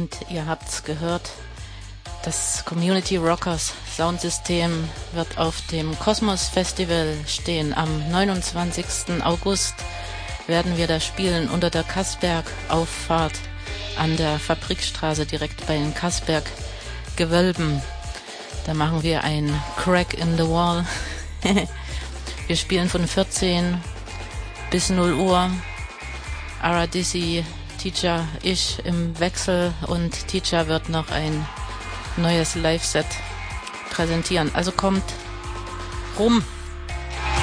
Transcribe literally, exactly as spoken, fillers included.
Und ihr habt's gehört, das Community Rockers Soundsystem wird auf dem Kosmos Festival stehen. Am neunundzwanzigsten August werden wir da spielen unter der Kassberg-Auffahrt an der Fabrikstraße direkt bei den Kassberg-Gewölben. Da machen wir ein Crack in the Wall. Wir spielen von vierzehn bis null Uhr. Aradisi, Teacher, ich im Wechsel und Teacher wird noch ein neues Live-Set präsentieren. Also kommt rum.